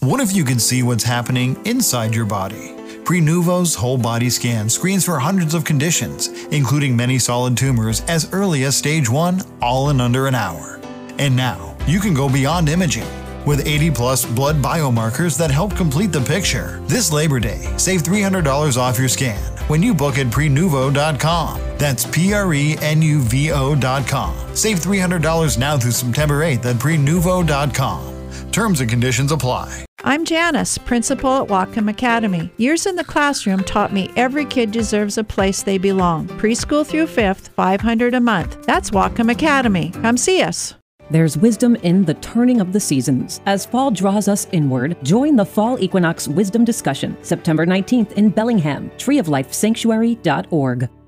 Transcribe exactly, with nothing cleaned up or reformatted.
What if you could see what's happening inside your body? Prenuvo's whole body scan screens for hundreds of conditions, including many solid tumors as early as stage one, all in under an hour. And now, you can go beyond imaging. With eighty plus blood biomarkers that help complete the picture. This Labor Day, save three hundred dollars off your scan when you book at prenuvo dot com. That's P R E N U V O dot com. Save three hundred dollars now through September eighth at prenuvo dot com. Terms and conditions apply. I'm Janice, principal at Whatcom Academy. Years in the classroom taught me every kid deserves a place they belong. Preschool through fifth, five hundred dollars a month. That's Whatcom Academy. Come see us. There's wisdom in the turning of the seasons. As fall draws us inward, join the Fall Equinox Wisdom Discussion, September nineteenth in Bellingham, tree of life sanctuary dot org.